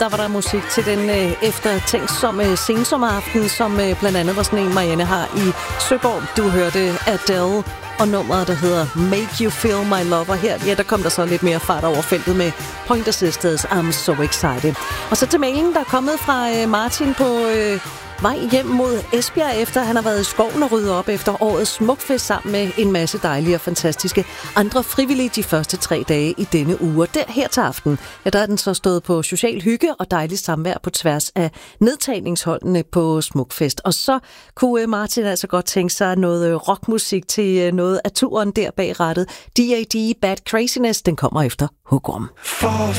der var der musik til den eftertænksomme sensommeraften, som blandt andet var sådan en, Marianne har i Søborg. Du hørte Adele og nummeret, der hedder Make You Feel My Lover. Her, ja, der kom der så lidt mere fart over feltet med Pointer Sisters, I'm So Excited. Og så til mailen, der er kommet fra Martin på vej hjem mod Esbjerg, efter han har været i skoven og ryddet op efter årets smukfest sammen med en masse dejlige og fantastiske andre frivillige de første 3 dage i denne uge. Der her til aften, ja, der er den så stået på social hygge og dejligt samvær på tværs af nedtagningsholdene på smukfest. Og så kunne Martin altså godt tænke sig noget rockmusik til noget af turen der bag rattet. D.A.D. Bad Craziness, den kommer efter Hugorm. Fall